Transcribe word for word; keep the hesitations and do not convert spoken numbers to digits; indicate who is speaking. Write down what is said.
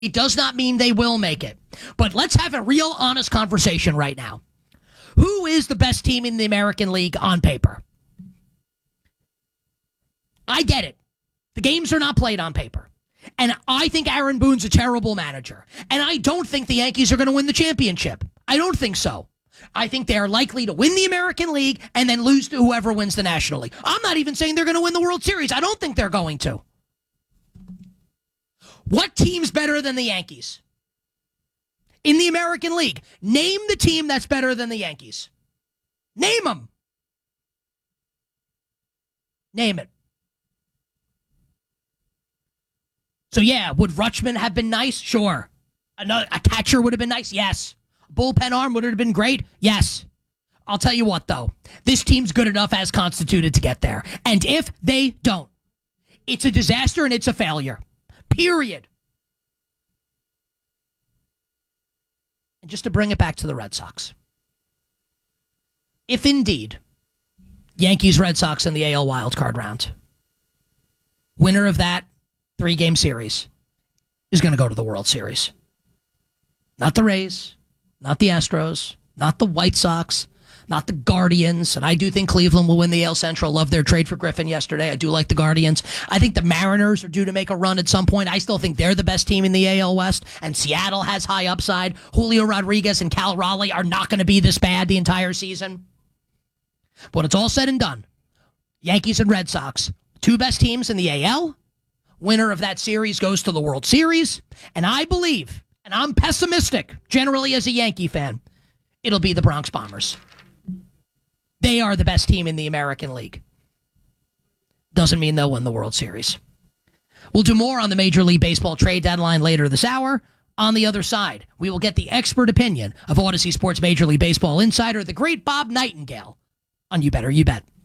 Speaker 1: It does not mean they will make it. But let's have a real honest conversation right now. Who is the best team in the American League on paper? I get it. The games are not played on paper. And I think Aaron Boone's a terrible manager. And I don't think the Yankees are going to win the championship. I don't think so. I think they are likely to win the American League and then lose to whoever wins the National League. I'm not even saying they're going to win the World Series. I don't think they're going to. What team's better than the Yankees in the American League? Name the team that's better than the Yankees. Name them. Name it. So, yeah, would Rutschman have been nice? Sure. Another, a catcher would have been nice? Yes. Bullpen arm would have been great? Yes. I'll tell you what, though. This team's good enough as constituted to get there. And if they don't, it's a disaster and it's a failure. Period. And just to bring it back to the Red Sox. If indeed, Yankees, Red Sox in the A L wildcard round, winner of that three-game series is going to go to the World Series. Not the Rays, not the Astros, not the White Sox, not the Guardians. And I do think Cleveland will win the A L Central. Love their trade for Griffin yesterday. I do like the Guardians. I think the Mariners are due to make a run at some point. I still think they're the best team in the A L West. And Seattle has high upside. Julio Rodriguez and Cal Raleigh are not going to be this bad the entire season. But when it's all said and done, Yankees and Red Sox, two best teams in the A L. Winner of that series goes to the World Series. And I believe, and I'm pessimistic generally as a Yankee fan, it'll be the Bronx Bombers. They are the best team in the American League. Doesn't mean they'll win the World Series. We'll do more on the Major League Baseball trade deadline later this hour. On the other side, we will get the expert opinion of Odyssey Sports Major League Baseball insider, the great Bob Nightingale, on You Better You Bet.